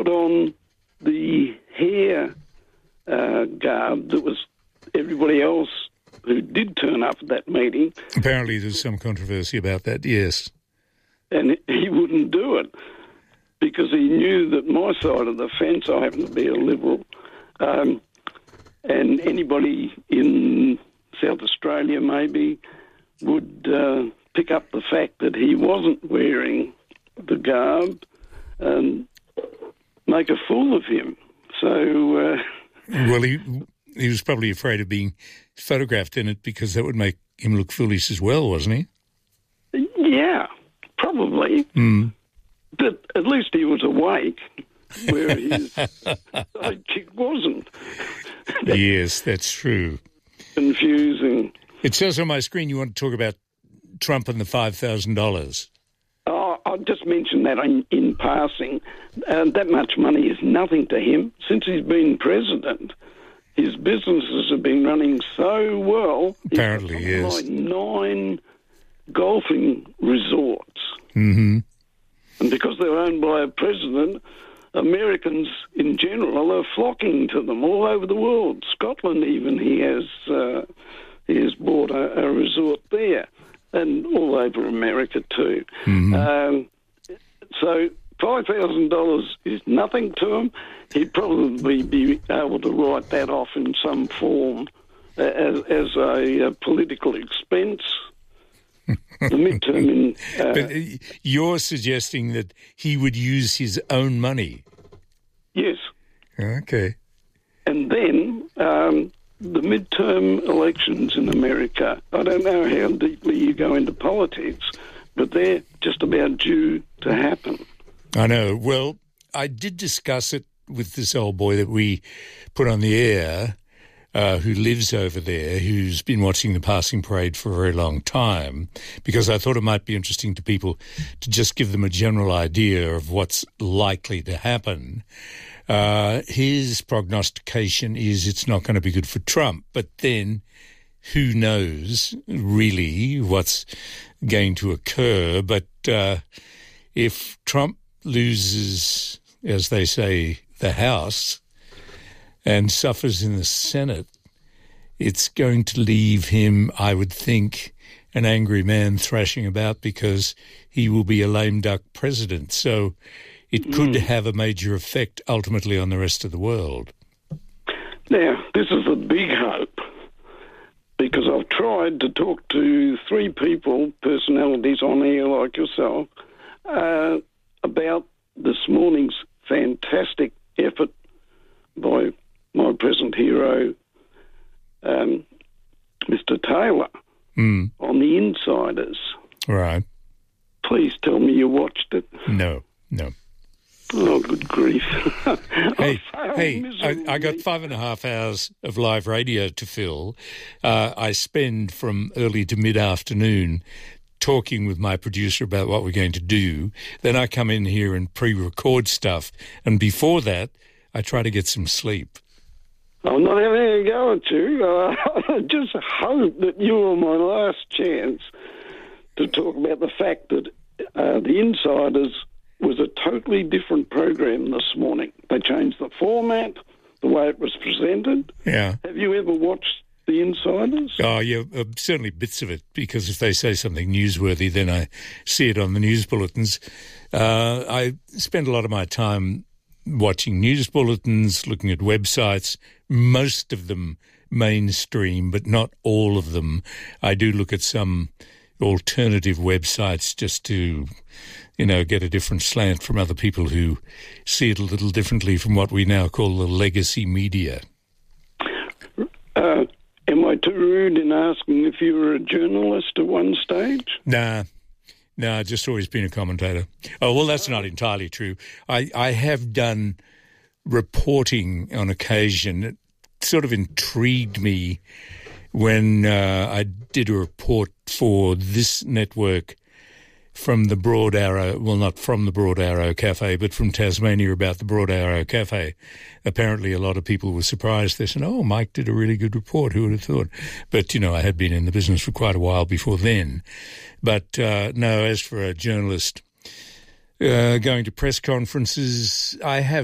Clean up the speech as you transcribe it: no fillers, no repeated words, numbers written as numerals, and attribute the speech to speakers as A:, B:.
A: put on the hair garb that was everybody else who did turn up at that meeting.
B: Apparently there's some controversy about that, yes.
A: And he wouldn't do it because he knew that my side of the fence, I happen to be a Liberal, and anybody in South Australia maybe would pick up the fact that he wasn't wearing the garb and make a fool of him. So...
B: well, he was probably afraid of being photographed in it because that would make him look foolish as well, wasn't he?
A: Yeah, probably.
B: Mm.
A: But at least he was awake, where his sidekick wasn't.
B: Yes, that's true.
A: Confusing.
B: It says on my screen you want to talk about Trump and the $5,000.
A: Oh, I'll just mention that in passing. That much money is nothing to him. Since he's been president, his businesses have been running so well.
B: Apparently, yes.
A: Like 9 golfing resorts.
B: Mm-hmm.
A: And because they're owned by a president, Americans in general are flocking to them all over the world. Scotland even, he has bought a resort there, and all over America too.
B: Mm-hmm.
A: So $5,000 is nothing to him. He'd probably be able to write that off in some form as a political expense. The midterm in...
B: But you're suggesting that he would use his own money?
A: Yes.
B: Okay.
A: And then the midterm elections in America, I don't know how deeply you go into politics, but they're just about due to happen.
B: I know. Well, I did discuss it with this old boy that we put on the air, who lives over there, who's been watching the passing parade for a very long time, because I thought it might be interesting to people to just give them a general idea of what's likely to happen. His prognostication is it's not going to be good for Trump, but then who knows really what's going to occur. But if Trump loses, as they say, the House and suffers in the Senate, it's going to leave him, I would think, an angry man thrashing about because he will be a lame duck president. So it could have a major effect ultimately on the rest of the world.
A: Now, this is a big hope, because I've tried to talk to 3 people, personalities on air like yourself, about this morning's fantastic effort by my present hero, Mr. Taylor, on the Insiders.
B: Right.
A: Please tell me you watched it.
B: No.
A: Oh, good grief.
B: Hey, I got 5.5 hours of live radio to fill. I spend from early to mid-afternoon talking with my producer about what we're going to do. Then I come in here and pre-record stuff. And before that, I try to get some sleep.
A: I'm not having a go at you. I just hope that you are my last chance to talk about the fact that the Insiders was a totally different program this morning. They changed the format, the way it was presented.
B: Yeah.
A: Have you ever watched the Insiders?
B: Oh, yeah, certainly bits of it, because if they say something newsworthy, then I see it on the news bulletins. I spend a lot of my time watching news bulletins, looking at websites, most of them mainstream, but not all of them. I do look at some alternative websites just to, get a different slant from other people who see it a little differently from what we now call the legacy media.
A: Am I too rude in asking if you were a journalist at one stage?
B: Nah, just always been a commentator. Oh, well, that's not entirely true. I have done reporting on occasion. It sort of intrigued me when I did a report for this network from the Broad Arrow, well, not from the Broad Arrow Cafe, but from Tasmania about the Broad Arrow Cafe. Apparently a lot of people were surprised. They said, oh, Mike did a really good report. Who would have thought? But, I had been in the business for quite a while before then. But, no, as for a journalist going to press conferences, I have